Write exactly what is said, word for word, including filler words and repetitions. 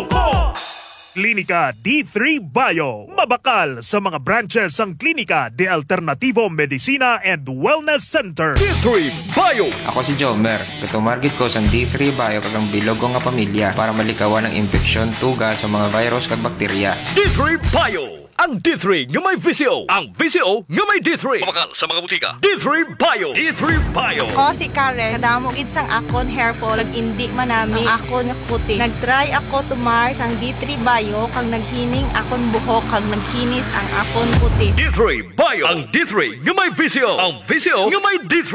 ko! Klinika D three Bio. Mabakal sa mga branches ang Klinika de Alternativo Medicina and Wellness Center. D three Bio. Ako si Jomer. Katumargit ko sa D three Bio kagang bilog ko nga pamilya para malikawan ng infeksyon, tuga sa mga virus kag bakterya. D three Bio. Ang D three nga may V C O. Ang V C O nga may D three. Mabakal sa mga butika. D three Bio. D three Bio. Ako si Karen. Kadamo gid sang akon hair fall. Nag-indi man nami ang akon nga kutis. Nag-try ako tumar sang D three Bio kag naghining akon buhok kag naghinis ang akon kutis. D three Bio. Ang D three nga may V C O. Ang V C O nga may D three.